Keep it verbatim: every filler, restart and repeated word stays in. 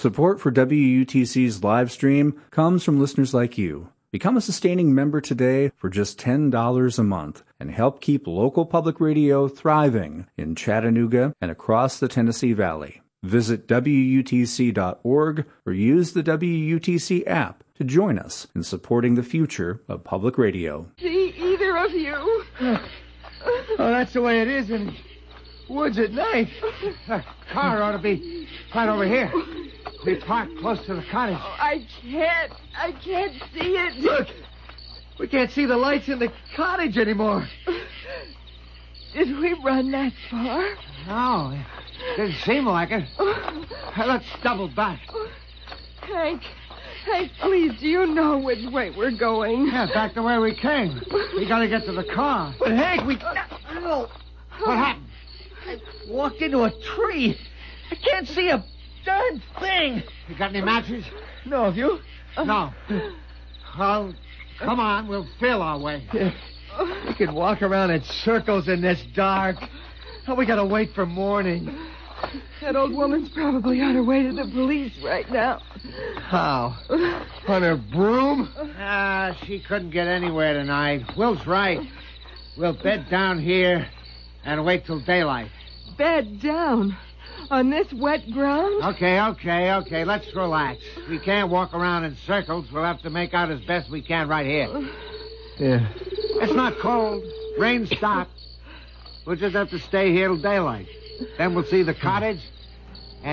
Support for W U T C's live stream comes from listeners like you. Become a sustaining member today for just ten dollars a month and help keep local public radio thriving in Chattanooga and across the Tennessee Valley. Visit W U T C dot org or use the W U T C app to join us in supporting the future of public radio. See either of you? Oh, that's the way it is in woods at night. The car ought to be right over here. We parked close to the cottage. Oh, I can't. I can't see it. Look, we can't see the lights in the cottage anymore. Did we run that far? No, it didn't seem like it. Let's double back. Hank, Hank, please, do you know which way we're going? Yeah, back the way we came. We got to get to the car. But Hank, we... Oh, what happened? I walked into a tree. I can't see a darn thing. You got any matches? No, have you? No. Well, come on. We'll feel our way. Yeah. We could walk around in circles in this dark. Oh, we got to wait for morning. That old woman's probably on her way to the police right now. How? On her broom? Ah, she couldn't get anywhere tonight. Will's right. We'll bed down here and wait till daylight. Bed down? On this wet ground? Okay, okay, okay. Let's relax. We can't walk around in circles. We'll have to make out as best we can right here. Yeah. It's not cold. Rain stopped. We'll just have to stay here till daylight. Then we'll see the cottage,